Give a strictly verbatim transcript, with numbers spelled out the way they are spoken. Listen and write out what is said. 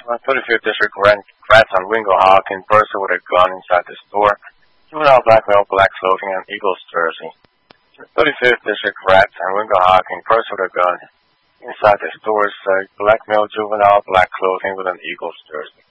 Uh, thirty-fifth District ran rats on Wingo Hawk in person with a gun inside the store. Juvenile black male, black clothing, and Eagles jersey. thirty-fifth District rats on Wingo Hawk in person with a gun inside the store's uh, black male, juvenile, black clothing with an Eagles jersey.